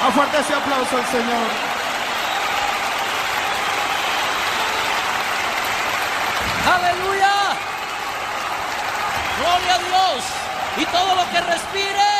A fuerte ese aplauso al Señor. ¡Aleluya! ¡Gloria a Dios! Y todo lo que respire